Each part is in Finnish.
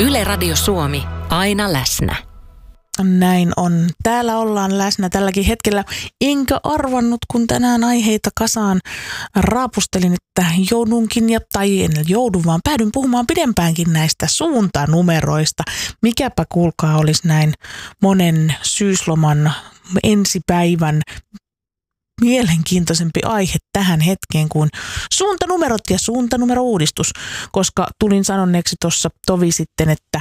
Yle Radio Suomi, aina läsnä. Näin on. Täällä ollaan läsnä tälläkin hetkellä. Enkä arvannut, kun tänään aiheita kasaan raapustelin, että päädyn puhumaan pidempäänkin näistä suuntanumeroista. Mikäpä kuulkaa olisi näin monen syysloman ensipäivän mielenkiintoisempi aihe tähän hetkeen kuin suuntanumerot ja suuntanumerouudistus, koska tulin sanoneeksi tuossa tovi sitten, että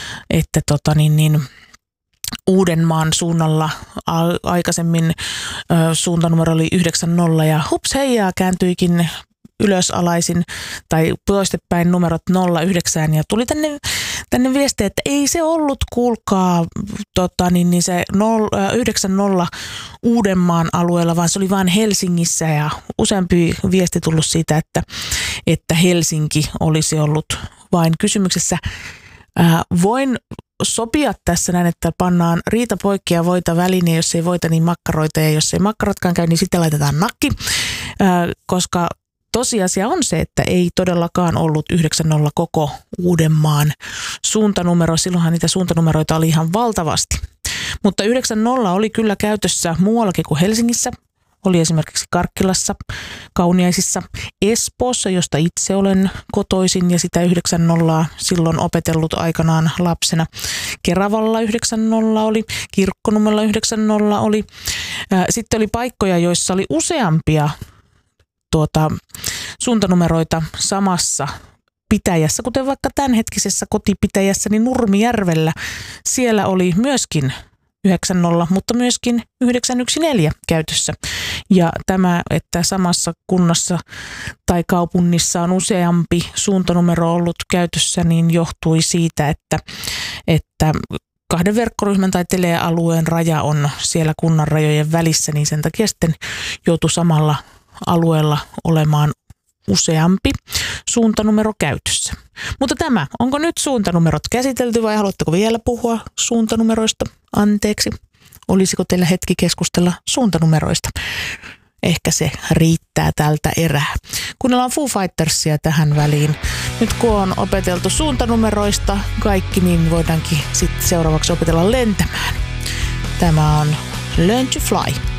Uudenmaan suunnalla aikaisemmin suuntanumero oli 90 ja hups heijaa kääntyikin ylösalaisin tai toistepäin numerot 09 ja tuli tänne viesti, että ei se ollut kuulkaa se 90 Uudenmaan alueella, vaan se oli vain Helsingissä ja useampi viesti tullut siitä, että Helsinki olisi ollut vain kysymyksessä. Voin sopia tässä näin, että pannaan riita poikki ja voita väliin, ja jos ei voita, niin makkaroita, ja jos ei makkarotkaan käy, niin sitten laitetaan nakki, koska tosiasia on se, että ei todellakaan ollut 90 koko Uudenmaan suuntanumero, silloinhan niitä suuntanumeroita oli ihan valtavasti. Mutta 90 oli kyllä käytössä muuallakin kuin Helsingissä. Oli esimerkiksi Karkkilassa, Kauniaisissa, Espoossa, josta itse olen kotoisin ja sitä 90 silloin opetellut aikanaan lapsena. Keravalla 90 oli, Kirkkonummella 90 oli. Sitten oli paikkoja, joissa oli useampia suuntanumeroita samassa pitäjässä, kuten vaikka tämänhetkisessä kotipitäjässä, niin Nurmijärvellä. Siellä oli myöskin 90, mutta myöskin 914 käytössä. Ja tämä, että samassa kunnassa tai kaupungissa on useampi suuntanumero ollut käytössä, niin johtui siitä, että kahden verkkoryhmän tai telealueen raja on siellä kunnan rajojen välissä, niin sen takia sitten joutui samalla alueella olemaan useampi suuntanumero käytössä. Mutta onko nyt suuntanumerot käsitelty vai haluatteko vielä puhua suuntanumeroista? Anteeksi, olisiko teillä hetki keskustella suuntanumeroista? Ehkä se riittää tältä erää. Kuunnellaan Foo Fightersia tähän väliin. Nyt kun on opeteltu suuntanumeroista kaikki, niin voidaankin sitten seuraavaksi opetella lentämään. Tämä on Learn to Fly.